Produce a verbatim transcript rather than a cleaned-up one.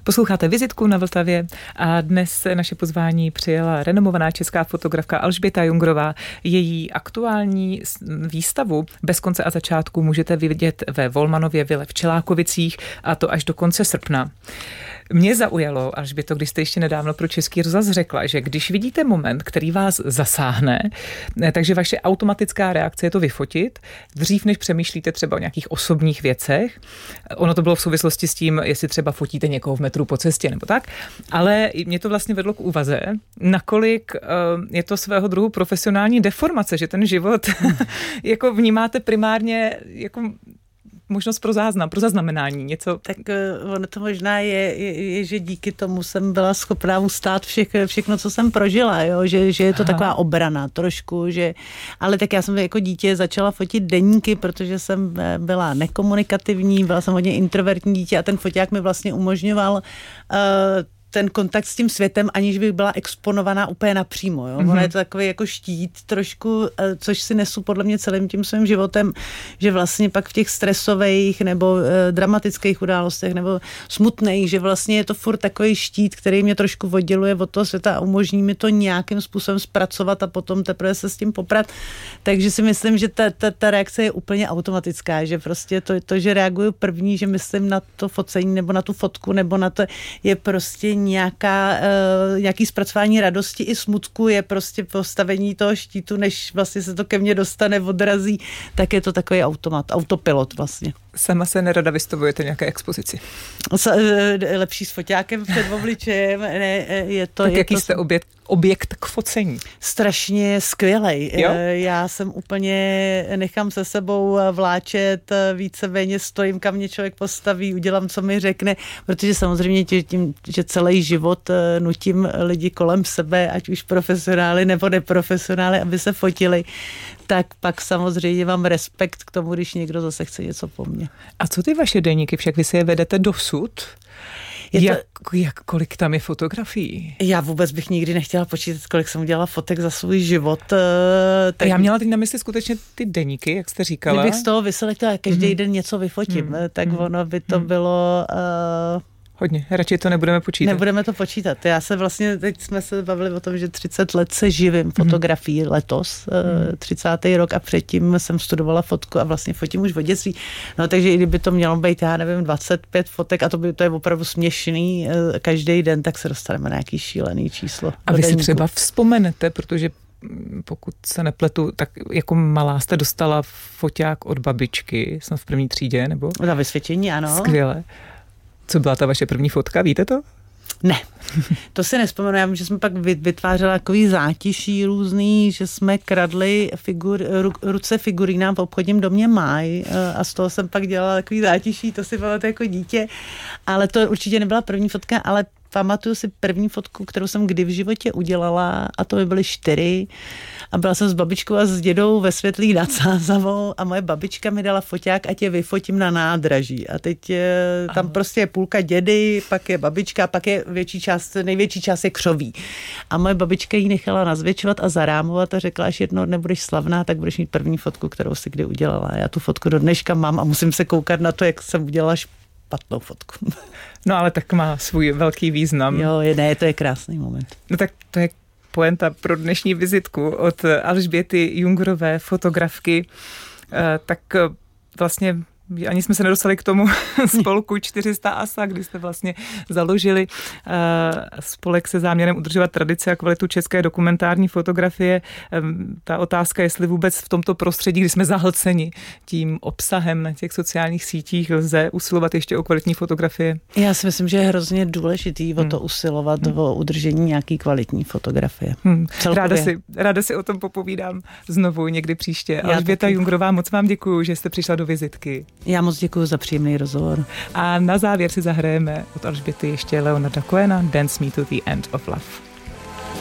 Posloucháte Vizitku na Vltavě a dnes naše pozvání přijela renomovaná česká fotografka Alžběta Jungrová. Její aktuální výstavu Bez konce a začátku můžete vidět ve Volmanově vile v Čelákovicích, a to až do konce srpna. Mě zaujalo, Alžběto, když jste ještě nedávno pro Český rozhlas řekla, že když vidíte moment, který vás zasáhne, takže vaše automatická reakce je to vyfotit, dřív než přemýšlíte třeba o nějakých osobních věcech. Ono to bylo v souvislosti s tím, jestli třeba fotíte někoho v metru po cestě nebo tak, ale mě to vlastně vedlo k úvaze, nakolik je to svého druhu profesionální deformace, že ten život jako vnímáte primárně jako možnost pro záznam, pro zaznamenání, něco. Tak ono to možná je, je, je, že díky tomu jsem byla schopná ustát všech, všechno, co jsem prožila, jo? Že, že je to Aha. taková obrana trošku, že, ale tak já jsem jako dítě začala fotit deníky, protože jsem byla nekomunikativní, byla jsem hodně introvertní dítě a ten foťák mi vlastně umožňoval uh, ten kontakt s tím světem, aniž bych byla exponovaná úplně napřímo. Jo? Mm-hmm. Ono je to takový jako štít trošku, což si nesu podle mě celým tím svým životem, že vlastně pak v těch stresových nebo eh, dramatických událostech nebo smutných, že vlastně je to furt takový štít, který mě trošku odděluje od toho světa a umožní mi to nějakým způsobem zpracovat a potom teprve se s tím poprat. Takže si myslím, že ta, ta, ta reakce je úplně automatická, že prostě to, to, že reaguju první, že myslím na to focení nebo na tu fotku nebo na to, je prostě nějaká, uh, nějaký zpracování radosti i smutku, je prostě postavení toho štítu, než vlastně se to ke mně dostane, odrazí, tak je to takový automat, autopilot vlastně. Sama se nerada vystavujete nějaké expozici? Lepší s foťákem před obličejem. Ne, je to, tak je jaký to, jste objekt, objekt k focení? Strašně skvělej. Jo? Já jsem úplně, nechám se sebou vláčet, víceméně stojím, kam mě člověk postaví, udělám, co mi řekne, protože samozřejmě tím, že celý život nutím lidi kolem sebe, ať už profesionály nebo neprofesionály, aby se fotili, tak pak samozřejmě mám respekt k tomu, když někdo zase chce něco po mně. A co ty vaše deníky, však vy si je vedete dosud? Je jak, to, jak, kolik tam je fotografií? Já vůbec bych nikdy nechtěla počítat, kolik jsem udělala fotek za svůj život. Tak... Já měla teď na mysli skutečně ty deníky, jak jste říkala. Kdybych z toho vyselektila, každý mm. den něco vyfotím, mm. tak mm. ono by to mm. bylo... Uh, Hodně, radši to nebudeme počítat. Nebudeme to počítat. Já se vlastně, teď jsme se bavili o tom, že třicet let se živím fotografií mm. letos, mm. třicátý rok a předtím jsem studovala fotku a vlastně fotím už od dětství. No takže i kdyby to mělo být, já nevím, dvacet pět fotek a to by to je opravdu směšný každý den, tak se dostaneme na nějaký šílený číslo. A vy si třeba vzpomenete, protože pokud se nepletu, tak jako malá jste dostala foťák od babičky, jsem v první třídě, nebo? Na vysvědčení, ano. Skvěle. Co byla ta vaše první fotka, víte to? Ne, to si nespomenu. Já vím, že jsme pak vytvářeli takový zátiší různý, že jsme kradli figur, ru, ruce figurínám v obchodním domě Máj a z toho jsem pak dělala takový zátiší, to si pamatuju jako dítě, ale to určitě nebyla první fotka, ale pamatuju si první fotku, kterou jsem kdy v životě udělala a to by byly čtyři a byla jsem s babičkou a s dědou ve Světlý nad Sázavou a moje babička mi dala foťák, ať je vyfotím na nádraží a teď je, tam prostě je půlka dědy, pak je babička, pak je větší část, největší část je křoví a moje babička ji nechala nazvětšovat a zarámovat a řekla, až jednou nebudeš slavná, tak budeš mít první fotku, kterou si kdy udělala. Já tu fotku do dneška mám a musím se koukat na to, jak jsem udělala špatnou fotku. No ale tak má svůj velký význam. Jo, je, ne, to je krásný moment. No tak to je poenta pro dnešní vizitku od Alžběty Jungrové, fotografky. E, tak vlastně ani jsme se nedostali k tomu spolku čtyři sta A S A, kdy jste vlastně založili uh, spolek se záměrem udržovat tradici a kvalitu české dokumentární fotografie. Um, ta otázka, jestli vůbec v tomto prostředí, kdy jsme zahlceni tím obsahem na těch sociálních sítích, lze usilovat ještě o kvalitní fotografie. Já si myslím, že je hrozně důležitý hmm. o to usilovat, hmm. o udržení nějaký kvalitní fotografie. Hmm. Ráda, si, ráda si o tom popovídám znovu někdy příště. Alžběta Jungrová, moc vám děkuju, že jste přišla do vizitky. Já moc děkuji za příjemný rozhovor. A na závěr si zahrajeme od Alžběty ještě Leonarda Cohena Dance Me to the End of Love.